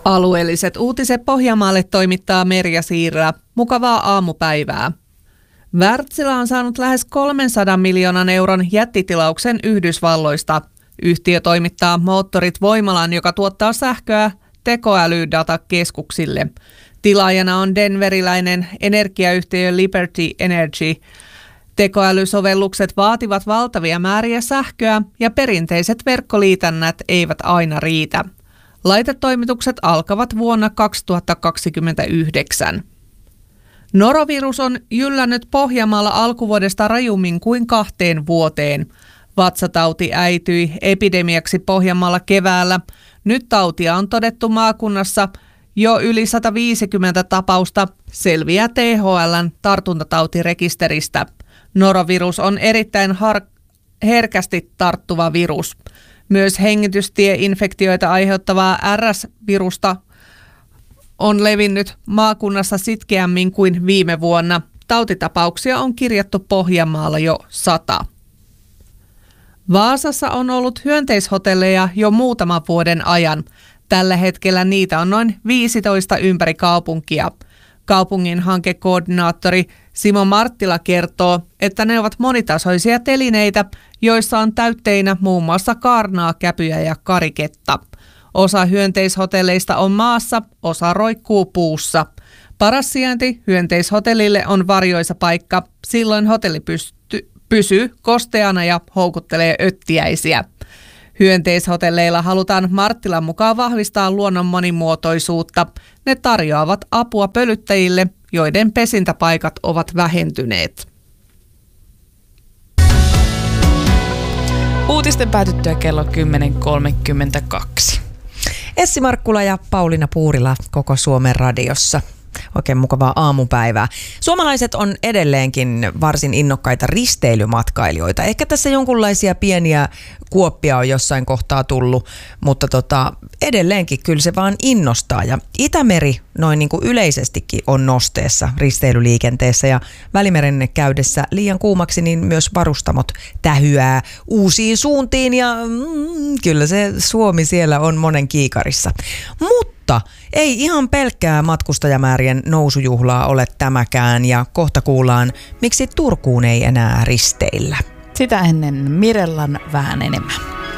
Alueelliset uutiset Pohjanmaalle toimittaa Merja Siirrä. Mukavaa aamupäivää. Wärtsilä on saanut lähes 300 miljoonan euron jättitilauksen Yhdysvalloista. Yhtiö toimittaa moottorit voimalaan, joka tuottaa sähköä tekoälydatakeskuksille. Tilaajana on denveriläinen energiayhtiö Liberty Energy. Tekoälysovellukset vaativat valtavia määriä sähköä ja perinteiset verkkoliitännät eivät aina riitä. Laitetoimitukset alkavat vuonna 2029. Norovirus on jyllännyt Pohjanmaalla alkuvuodesta rajummin kuin 2 vuoteen. Vatsatauti äityi epidemiaksi Pohjanmaalla keväällä. Nyt tautia on todettu maakunnassa jo yli 150 tapausta, selviää THL:n tartuntatautirekisteristä. Norovirus on erittäin herkästi tarttuva virus. Myös hengitystieinfektioita aiheuttavaa RS-virusta on levinnyt maakunnassa sitkeämmin kuin viime vuonna. Tautitapauksia on kirjattu Pohjanmaalla jo 100. Vaasassa on ollut hyönteishotelleja jo muutaman vuoden ajan. Tällä hetkellä niitä on noin 15 ympäri kaupunkia. Kaupungin hankekoordinaattori Simo Marttila kertoo, että ne ovat monitasoisia telineitä, joissa on täytteinä muun muassa kaarnaa, käpyjä ja kariketta. Osa hyönteishotelleista on maassa, osa roikkuu puussa. Paras sijainti hyönteishotellille on varjoisa paikka, silloin hotelli pysyy kosteana ja houkuttelee öttiäisiä. Hyönteishotelleilla halutaan Marttilan mukaan vahvistaa luonnon monimuotoisuutta. Ne tarjoavat apua pölyttäjille, joiden pesintäpaikat ovat vähentyneet. Uutisten päätyttyä kello 10.32. Essi Markkula ja Pauliina Puurila koko Suomen radiossa. Oikein mukavaa aamupäivää. Suomalaiset on edelleenkin varsin innokkaita risteilymatkailijoita. Ehkä tässä jonkunlaisia pieniä kuoppia on jossain kohtaa tullut, mutta edelleenkin kyllä se vaan innostaa. Ja Itämeri noin niin kuin yleisestikin on nosteessa risteilyliikenteessä ja Välimeren käydessä liian kuumaksi, niin myös varustamot tähyää uusiin suuntiin ja kyllä se Suomi siellä on monen kiikarissa. Mutta ei ihan pelkkää matkustajamäärien nousujuhlaa ole tämäkään ja kohta kuullaan, miksi Turkuun ei enää risteillä. Sitä ennen Mirellan vähän enemmän.